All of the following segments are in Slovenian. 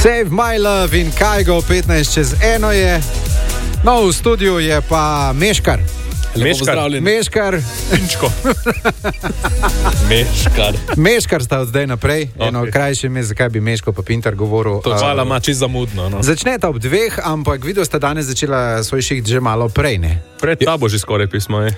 Save My Love in Kajgo 15:01 je. No, v studiu je pa Meškar. Meškar. Pinčko. Meškar. Meškar sta od zdaj naprej. Okay. Eno krajše ime, zakaj bi Meško pa Pintar govoril. To hvala ima čisto zamudno. No. Začneta ob 2, ampak video sta danes začela svoj šiht že malo prej, ne? Pred tabo že skoraj pismo je.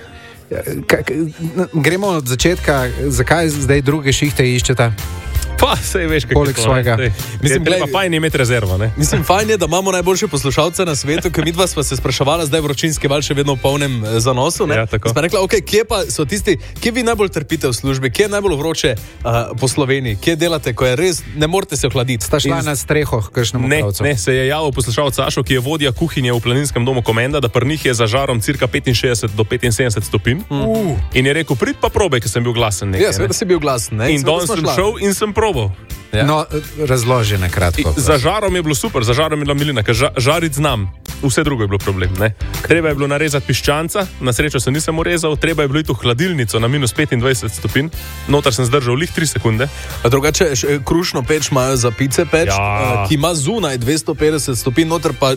Gremo od začetka, zakaj zdaj druge šihte iščeta? Pa, sej veš, kako je svojega. Mislim, treba fajn imeti rezervo, ne? Mislim, fajn je, da imamo najboljše poslušalce na svetu, ker midva sva se spraševala, zdaj vročinski val še vedno v polnem zanosu, ne? Ja, tako. Sva rekla, ok, kje pa so tisti, kje vi najbolj trpite v službi, kje je najbolj vroče po Sloveniji, kje delate, ko je res, ne morete se ohladiti. Sta šla na streho, kakšnemu pravcu? Ne, se je javil poslušalec Sašo, ki je vodja kuhinje v planinskem domu Komenda, da pri njih je za žarom cirka 65 do 75 stopinj. In je rekel, prid pa probaj, ker sem bil glasen nekaj. Ja, seveda si bil glasen, ne? In danes sem šel in sem probal. Ja. No, razloži na kratko. Za žarom je bilo super, za žarom je bila milina, ker žariti znam. Vse drugo je bilo problem, ne? Treba je bilo narezati piščanca, na srečo se nisem urezal, treba je bilo iti v hladilnico na minus 25 stopinj, notar sem zdržal lih 3 sekunde. A drugače, krušno peč imajo za pice peč, ja. Ki ima zunaj 250 stopinj, notar pa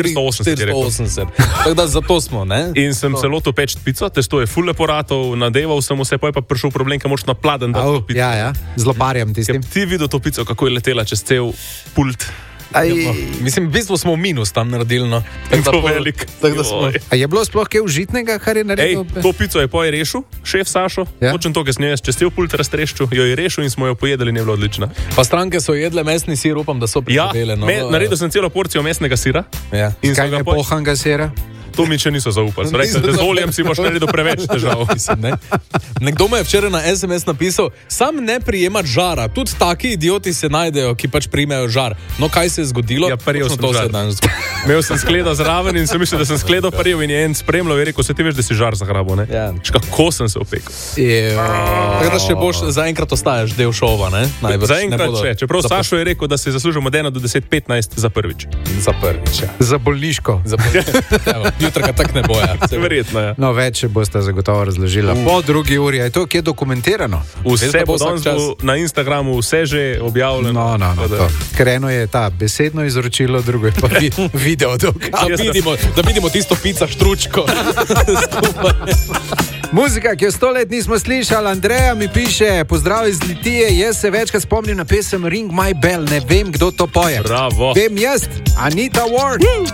480. Tako da zato smo, ne? In sem se lotil peč pico, testo je ful leporatov, nadeval sem vse, pa je pa prišel problem, ker moraš na pladen dati to pico. Ja, z loparjem tistim. Ti videl to pico, kako je letela čez cel pult. Mislim, v bistvu smo minus tam naredili, no. To velik. A je bilo sploh kaj užitnega, kar je naredil? To pico je poje rešil, šef Sašo, točno to, ker sem jo čez cel pult raztreščil, jo je rešil in smo jo pojedali, ne bilo odlična. Pa stranke so jedle mesni sir, upam, da so pripravili. Ja, naredil sem celo porcijo mesnega sira. Ja. In kaj je pohanga sira? To mi še niso zaupali. Z oljem si boš naredil preveč težav. Nekdo me je včeraj na SMS napisal, sam ne prijemati žara. Tudi taki idioti se najdejo, ki pač primejo žar. No, kaj se je zgodilo? Ja, prijel sem žar. Imel sem skledo zraven in sem mislil, da sem skledo prijel in je en spremljal in rekel, se ti veš, da si žar zagrabil, ne? Ja. Kako sem se opekel. Tako da še boš zaenkrat ostaješ del šova, ne? Zaenkrat še. Čeprav Sašo je rekel, da si zaslužil od 1 do 10-15 za prvič. Za prvič, ja. Za bolniško. Jutra ga tak ne boja. Verjetno, ja. No, več boste zagotovo razložila. Po drugi uri, je to kje dokumentirano? Vse bo danes na Instagramu, vse že objavljeno. No. Ker eno je ta besedno izročilo, drugo je pa video dokaz. Da vidimo tisto pica štručko. Muzika, ki jo 100 let nismo slišali, Andreja mi piše, pozdrav iz Litije, jaz se večkrat spomnim na pesem Ring My Bell, ne vem, kdo to poje. Bravo. Vem jaz, Anita Ward.